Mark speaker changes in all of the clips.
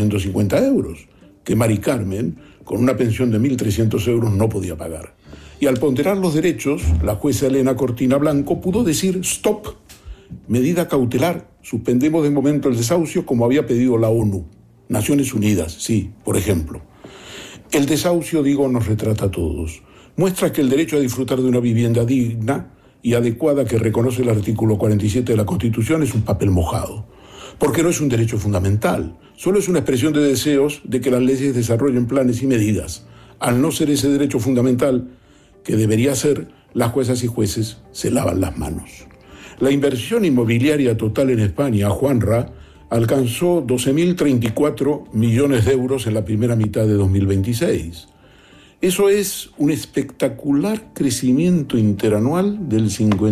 Speaker 1: 650 euros, que Mari Carmen, con una pensión de 1.300 euros, no podía pagar. Y al ponderar los derechos, la jueza Elena Cortina Blanco pudo decir stop, medida cautelar, suspendemos de momento el desahucio como había pedido la ONU, Naciones Unidas, sí, por ejemplo. El desahucio, digo, nos retrata a todos. Muestra que el derecho a disfrutar de una vivienda digna y adecuada que reconoce el artículo 47 de la Constitución es un papel mojado, porque no es un derecho fundamental, solo es una expresión de deseos de que las leyes desarrollen planes y medidas. Al no ser ese derecho fundamental, que debería ser, las juezas y jueces se lavan las manos. La inversión inmobiliaria total en España, Juanra, alcanzó 12.034 millones de euros en la primera mitad de 2026. Eso es un espectacular crecimiento interanual del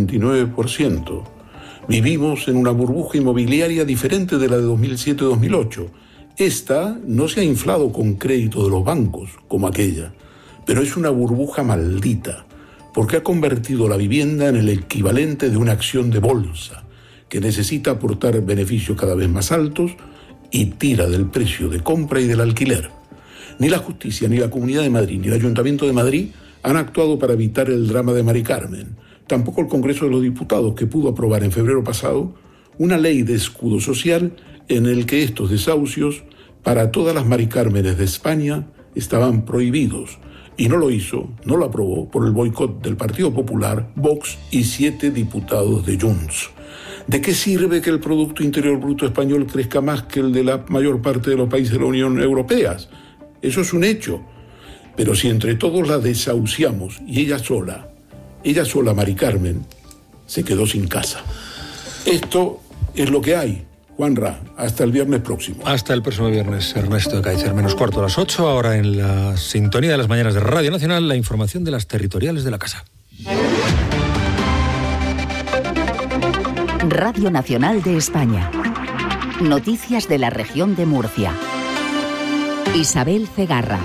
Speaker 1: 59%. Vivimos en una burbuja inmobiliaria diferente de la de 2007-2008. Esta no se ha inflado con crédito de los bancos, como aquella, pero es una burbuja maldita, porque ha convertido la vivienda en el equivalente de una acción de bolsa, que necesita aportar beneficios cada vez más altos y tira del precio de compra y del alquiler. Ni la justicia, ni la Comunidad de Madrid, ni el Ayuntamiento de Madrid han actuado para evitar el drama de Mari Carmen. Tampoco el Congreso de los Diputados, que pudo aprobar en febrero pasado una ley de escudo social en el que estos desahucios para todas las Mari Cármenes de España estaban prohibidos. Y no lo hizo, no lo aprobó por el boicot del Partido Popular, Vox y 7 diputados de Junts. ¿De qué sirve que el Producto Interior Bruto español crezca más que el de la mayor parte de los países de la Unión Europea? Eso es un hecho. Pero si entre todos la desahuciamos y ella sola, Mari Carmen, se quedó sin casa. Esto es lo que hay. Juanra, hasta el viernes próximo.
Speaker 2: Hasta el próximo viernes, Ernesto de Kaiser, menos cuarto a las 8, ahora en la sintonía de las mañanas de Radio Nacional, la información de las territoriales de la casa.
Speaker 3: Radio Nacional de España. Noticias de la región de Murcia. Isabel Cegarra.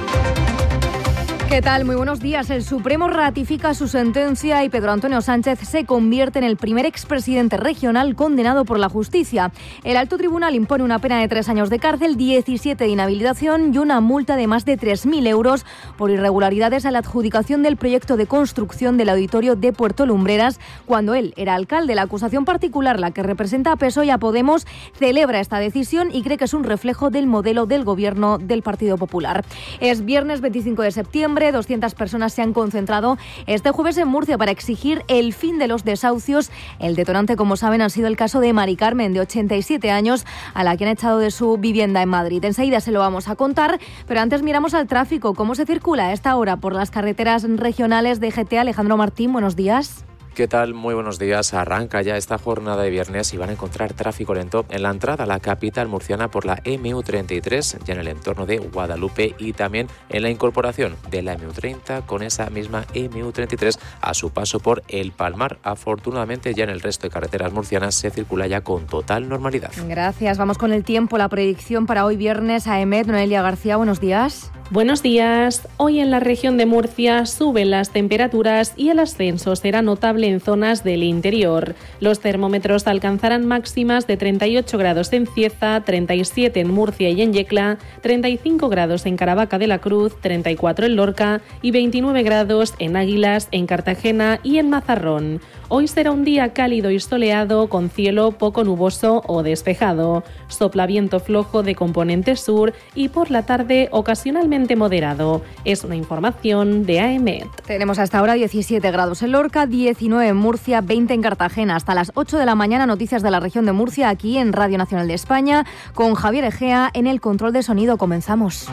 Speaker 4: ¿Qué tal? Muy buenos días. El Supremo ratifica su sentencia y Pedro Antonio Sánchez se convierte en el primer expresidente regional condenado por la justicia. El alto tribunal impone una pena de 3 años de cárcel, 17 de inhabilitación y una multa de más de 3.000 euros por irregularidades a la adjudicación del proyecto de construcción del auditorio de Puerto Lumbreras cuando él era alcalde. La acusación particular, la que representa a PSOE y a Podemos, celebra esta decisión y cree que es un reflejo del modelo del gobierno del Partido Popular. Es viernes 25 de septiembre. 200 personas se han concentrado este jueves en Murcia para exigir el fin de los desahucios. El detonante, como saben, ha sido el caso de Mari Carmen, de 87 años, a la que han echado de su vivienda en Madrid. Enseguida se lo vamos a contar, pero antes miramos al tráfico. ¿Cómo se circula a esta hora por las carreteras regionales de GT? Alejandro Martín, buenos días.
Speaker 5: ¿Qué tal? Muy buenos días. Arranca ya esta jornada de viernes y van a encontrar tráfico lento en la entrada a la capital murciana por la MU33, ya en el entorno de Guadalupe, y también en la incorporación de la MU30 con esa misma MU33 a su paso por El Palmar. Afortunadamente ya en el resto de carreteras murcianas se circula ya con total normalidad.
Speaker 4: Gracias. Vamos con el tiempo, la predicción para hoy viernes. AEMET, Noelia García, buenos días.
Speaker 6: Buenos días. Hoy en la región de Murcia suben las temperaturas y el ascenso será notable en zonas del interior. Los termómetros alcanzarán máximas de 38 grados en Cieza, 37 en Murcia y en Yecla, 35 grados en Caravaca de la Cruz, 34 en Lorca y 29 grados en Águilas, en Cartagena y en Mazarrón. Hoy será un día cálido y soleado con cielo poco nuboso o despejado. Sopla viento flojo de componente sur y por la tarde ocasionalmente moderado. Es una información de AEMET.
Speaker 4: Tenemos hasta ahora 17 grados en Lorca, 19 en Murcia, 20 en Cartagena. Hasta las 8 de la mañana, noticias de la región de Murcia aquí en Radio Nacional de España con Javier Egea en el control de sonido. Comenzamos.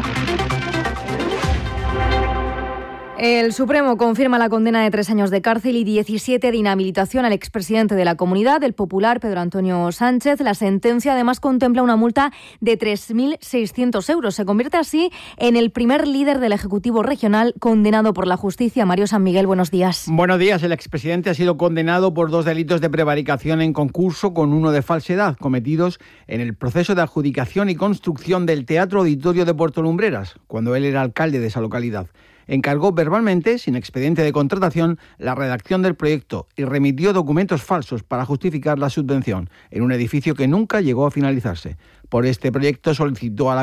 Speaker 4: El Supremo confirma la condena de 3 años de cárcel y 17 de inhabilitación al expresidente de la Comunidad, el Popular, Pedro Antonio Sánchez. La sentencia además contempla una multa de 3.600 euros. Se convierte así en el primer líder del Ejecutivo regional condenado por la justicia. Mario San Miguel, buenos días.
Speaker 7: Buenos días. El expresidente ha sido condenado por 2 delitos de prevaricación en concurso con uno de falsedad, cometidos en el proceso de adjudicación y construcción del Teatro Auditorio de Puerto Lumbreras, cuando él era alcalde de esa localidad. Encargó verbalmente, sin expediente de contratación, la redacción del proyecto y remitió documentos falsos para justificar la subvención en un edificio que nunca llegó a finalizarse. Por este proyecto solicitó a la